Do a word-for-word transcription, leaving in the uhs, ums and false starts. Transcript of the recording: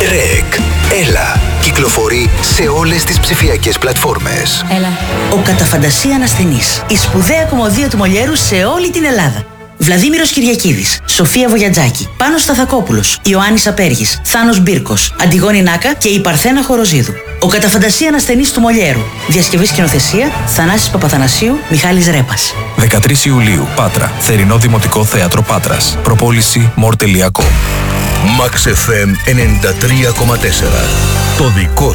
Ρεκ. Έλα. Κυκλοφορεί σε όλες τις ψηφιακές πλατφόρμες. Έλα. Ο κατά φαντασία ανασθενής. Η σπουδαία κομμωδία του Μολιέρου σε όλη την Ελλάδα. Βλαδίμηρος Κυριακίδης, Σοφία Βογιατζάκη, Πάνος Σταθακόπουλος, Ιωάννης Απέργης, Θάνος Μπύρκος, Αντιγόνη Νάκα και η Παρθένα Χοροζίδου. Ο κατά φαντασία ανασθενής του Μολιέρου. Διασκευή σκηνοθεσία Θανάσης Παπαθανασίου, Μιχάλης Ρέπας. δεκατρείς Ιουλίου, Πάτρα. Θερινό Δημοτικό Θέατρο Πάτρας. Προπόληση μορ τελεία κομ. Max εφ εμ ενενήντα τρία κόμμα τέσσερα. Το δικό